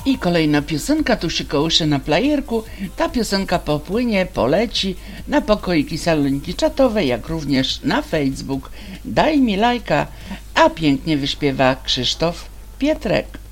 I kolejna piosenka tu się kołysze na playerku. Ta piosenka popłynie, poleci na pokoiki saloniki czatowe, jak również na Facebook. Daj mi lajka, a pięknie wyśpiewa Krzysztof Pietrek.